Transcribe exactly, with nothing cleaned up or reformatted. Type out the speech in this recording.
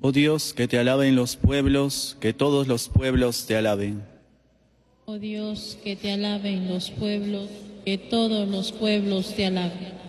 Oh Dios, que te alaben los pueblos, que todos los pueblos te alaben. Oh Dios, que te alaben los pueblos, que todos los pueblos te alaben.